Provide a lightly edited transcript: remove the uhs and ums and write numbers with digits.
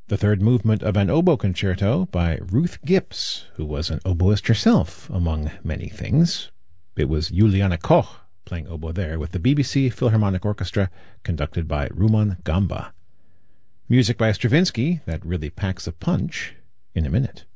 The third movement of an oboe concerto by Ruth Gipps, who was an oboist herself, among many things. It was Juliane Koch playing oboe there with the BBC Philharmonic Orchestra, conducted by Ruman Gamba. Music by Stravinsky that really packs a punch in a minute.